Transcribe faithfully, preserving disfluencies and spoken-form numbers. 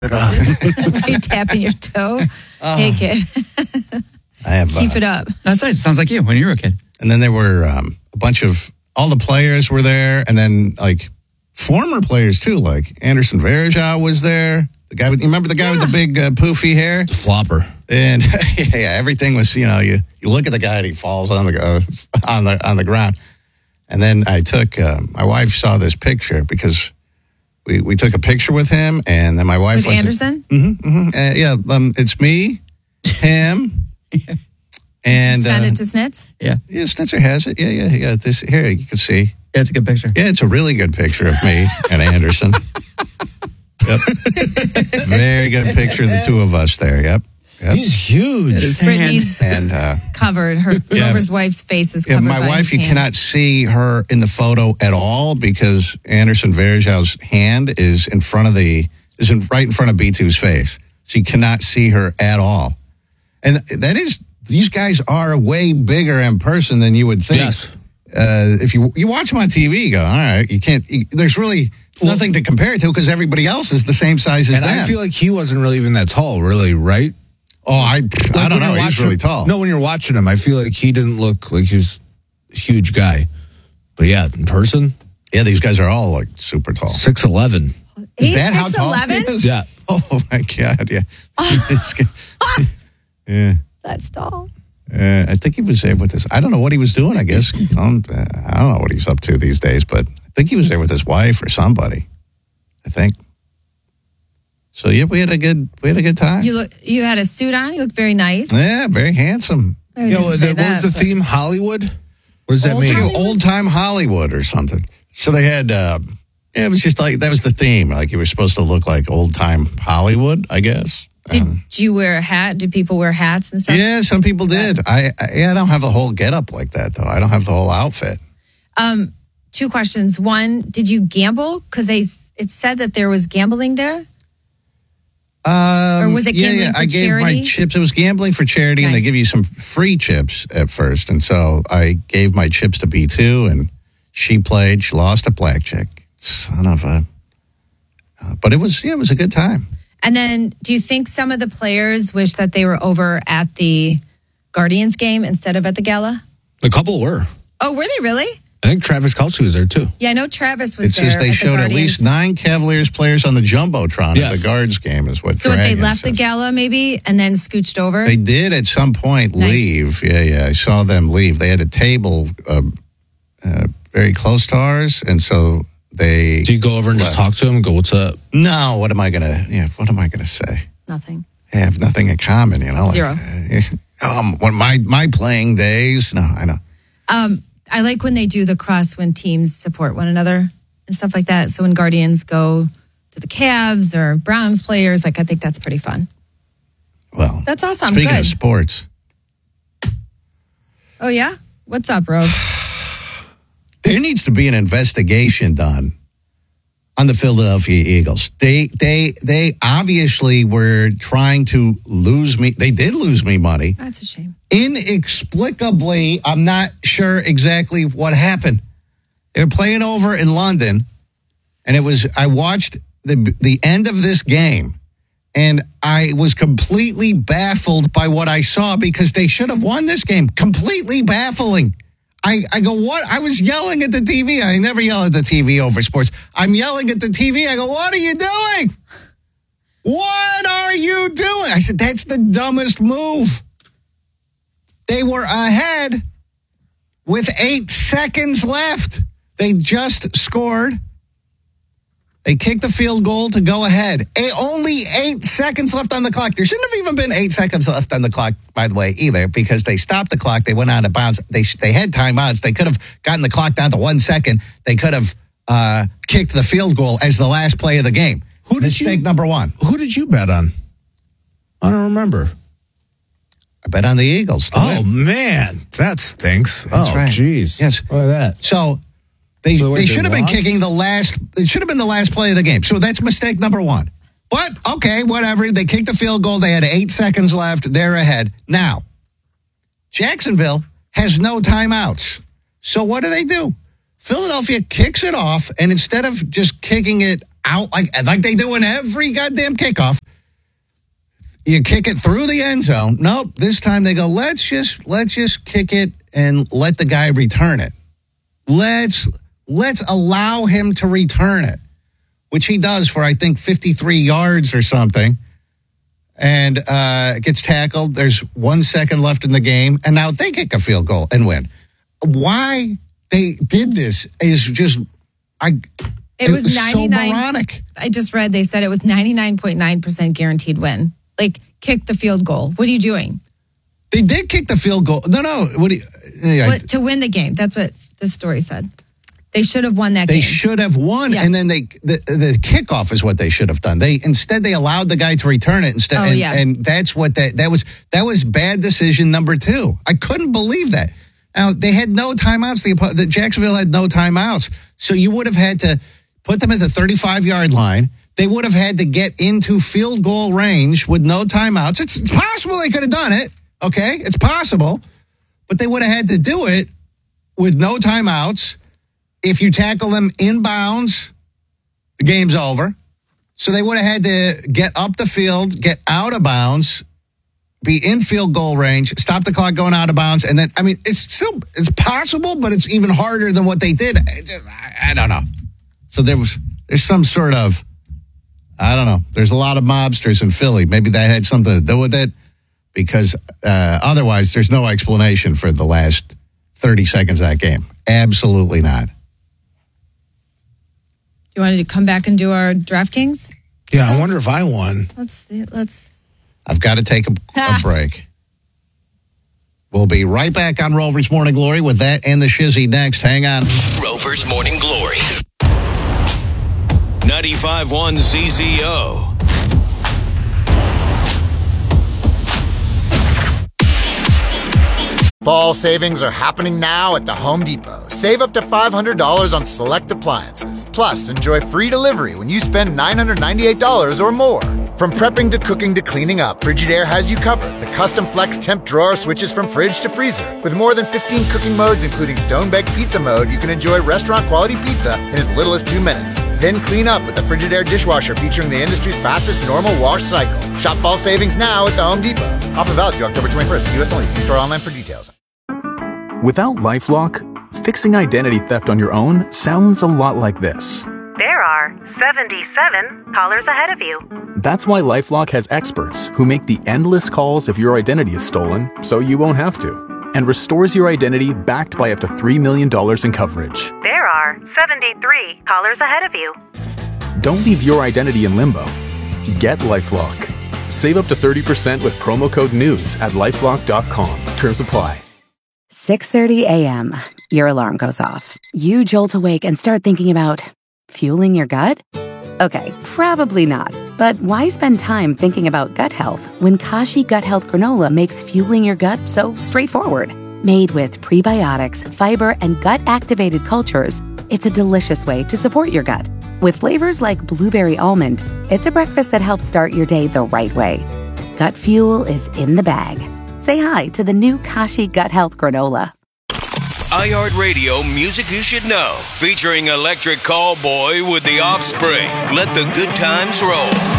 you tapping your toe. Oh. Hey, kid. I have keep uh, it up. That's nice. Sounds like you when you were a kid. And then there were um, a bunch of all the players were there, and then like former players too, like Anderson Varejao was there. The guy, with, you remember the guy yeah. with the big uh, poofy hair, the flopper, and yeah, everything was. You know, you, you look at the guy and he falls on the uh, on the on the ground. And then I took uh, my wife saw this picture because. We we took a picture with him, and then my wife with was Anderson. Mm-hmm, mm-hmm, uh, yeah, um, it's me, him, yeah. and send uh, it to Snitz. Yeah, yeah, Snitzer has it. Yeah, yeah, yeah. This here you can see. Yeah, it's a good picture. Yeah, it's a really good picture of me and Anderson. Yep, very good picture of the two of us there. Yep. Yep. He's huge. Brittany's and uh, covered. Her yeah, Rover's wife's face is yeah, covered. My by wife, his you hand. cannot see her in the photo at all because Anderson Varejao's hand is in front of the is in, right in front of B two's face, so you cannot see her at all. And that is, these guys are way bigger in person than you would think. Yes. Uh, if you you watch them on T V, you go, all right, you can't. You, there's really well, nothing to compare it to because everybody else is the same size as and them. I feel like he wasn't really even that tall, really, right? Oh, I like I don't know. He's really him, tall. No, when you're watching him, I feel like he didn't look like he was a huge guy. But yeah, in person, yeah, these guys are all like super tall. six eleven. Is He's that how tall he is? Yeah. Oh my God. Yeah. yeah. That's tall. Uh, I think he was there with this. I don't know what he was doing. I guess um, uh, I don't know what he's up to these days, but I think he was there with his wife or somebody. I think. So yeah, we had a good we had a good time. You look. You had a suit on. You look very nice. Yeah, very handsome. I You know, didn't say what that, was the but- theme? Hollywood? What does that Old mean? Hollywood? Old time Hollywood or something. So they had. Uh, yeah, it was just like that was the theme. Like you were supposed to look like old time Hollywood, I guess. Did Um, you wear a hat? Did people wear hats and stuff? yeah, some people did. I, I yeah, I don't have the whole getup like that though. I don't have the whole outfit. Um, two questions. One, did you gamble? Because they it said that there was gambling there. Um, Or was it yeah, gambling yeah. for I gave charity? my chips. It was gambling for charity, and they Nice. give you some free chips at first. And so I gave my chips to B two, and she played. She lost at blackjack. Son of a. Uh, but it was yeah, it was a good time. And then, do you think some of the players wish that they were over at the Guardians game instead of at the gala? A couple were. Oh, were they really? I think Travis Kelce was there too. Yeah, I know Travis was It's there. just they at the showed at Guardians. least nine Cavaliers players on the jumbotron Yeah. at the Guards game. Is what. So what, they Dragon left the says. gala maybe and then scooched over? They did at some point Nice. leave. Yeah, yeah. I saw them leave. They had a table uh, uh, very close to ours, and so they. Do you go over and just left. talk to him and go, what's up? No, what am I gonna? Yeah, what am I gonna say? Nothing. I have nothing in common, you know. like, Zero. uh, um, when my my playing days. No, I know. Um, I like when they do the cross when teams support one another and stuff like that. So when Guardians go to the Cavs or Browns players, like I think that's pretty fun. Well, That's awesome. Speaking Good. of sports, Oh yeah, what's up, Rogue? there needs to be an investigation done on the Philadelphia Eagles. They they they obviously were trying to lose me. They did lose me money. That's a shame. Inexplicably, I'm not sure exactly what happened. They were playing over in London, and it was I watched the the end of this game, and I was completely baffled by what I saw because they should have won this game. Completely baffling. I, I go, what? I was yelling at the T V. I never yell at the T V over sports. I'm yelling at the T V. I go, what are you doing? What are you doing? I said, that's the dumbest move. They were ahead with eight seconds left. They just scored. They kicked the field goal to go ahead. A- only eight seconds left on the clock. There shouldn't have even been eight seconds left on the clock, by the way, either, because they stopped the clock. They went out of bounds. They they had timeouts. They could have gotten the clock down to one second. They could have uh, kicked the field goal as the last play of the game. Who did Mistake you, number one. Who did you bet on? I don't remember. I bet on the Eagles. to Oh, win. man. That stinks. That's oh, right. jeez. Yes. Look at that. So they, So wait, they they should have been lost? kicking the last, it should have been the last play of the game. So that's mistake number one. But, okay, whatever. They kicked the field goal. They had eight seconds left. They're ahead. Now, Jacksonville has no timeouts. So what do they do? Philadelphia kicks it off, and instead of just kicking it out like, like they do in every goddamn kickoff. You kick it through the end zone. Nope. This time they go, let's just let's just kick it and let the guy return it. Let's let's allow him to return it, which he does for, I think, fifty-three yards or something. And uh, gets tackled. There's one second left in the game. And now they kick a field goal and win. Why they did this is just, I. It, it was, was ninety-nine. So moronic. I just read they said it was ninety-nine point nine percent guaranteed win. Like, kick the field goal. What are you doing? They did kick the field goal. No, no. What do you, yeah, what, to win the game. That's what this story said. They should have won that they game. They should have won, yeah. and then they the, the kickoff is what they should have done. They instead they allowed the guy to return it instead, oh, and, yeah. and that's what that that was. That was bad decision number two. I couldn't believe that. Now they had no timeouts. The, the Jacksonville had no timeouts, so you would have had to put them at the thirty-five yard line. They would have had to get into field goal range with no timeouts. It's, it's possible they could have done it. Okay, it's possible, but they would have had to do it with no timeouts. If you tackle them inbounds, the game's over. So they would have had to get up the field, get out of bounds, be in field goal range, stop the clock going out of bounds, and then, I mean, it's still, it's possible, but it's even harder than what they did. I, just, I, I don't know. So there was, there's some sort of, I don't know. There's a lot of mobsters in Philly. Maybe that had something to do with it, because uh, otherwise there's no explanation for the last thirty seconds of that game. Absolutely not. You wanted to come back and do our DraftKings? Yeah, I wonder if I won. Let's see. Let's. I've got to take a, a break. We'll be right back on Rover's Morning Glory with that and the Shizzy next. Hang on. Rover's Morning Glory. ninety-five point one Z Z O. Fall savings are happening now at the Home Depot. Save up to five hundred dollars on select appliances. Plus, enjoy free delivery when you spend nine hundred ninety-eight dollars or more. From prepping to cooking to cleaning up, Frigidaire has you covered. The custom flex temp drawer switches from fridge to freezer. With more than fifteen cooking modes, including stone-baked pizza mode, you can enjoy restaurant-quality pizza in as little as two minutes. Then clean up with the Frigidaire dishwasher featuring the industry's fastest normal wash cycle. Shop fall savings now at the Home Depot. Offer valid through October twenty-first. U S only. See store online for details. Without LifeLock, fixing identity theft on your own sounds a lot like this. There are seventy-seven callers ahead of you. That's why LifeLock has experts who make the endless calls if your identity is stolen, so you won't have to, and restores your identity backed by up to three million dollars in coverage. There are seventy-three callers ahead of you. Don't leave your identity in limbo. Get LifeLock. Save up to thirty percent with promo code NEWS at lifelock dot com. Terms apply. six thirty a.m. Your alarm goes off. You jolt awake and start thinking about fueling your gut? Okay, probably not. But why spend time thinking about gut health when Kashi Gut Health Granola makes fueling your gut so straightforward? Made with prebiotics, fiber, and gut-activated cultures, it's a delicious way to support your gut. With flavors like blueberry almond, it's a breakfast that helps start your day the right way. Gut fuel is in the bag. Say hi to the new Kashi Gut Health Granola. iHeartRadio Music You Should Know, featuring Electric Callboy with The Offspring. Let the good times roll.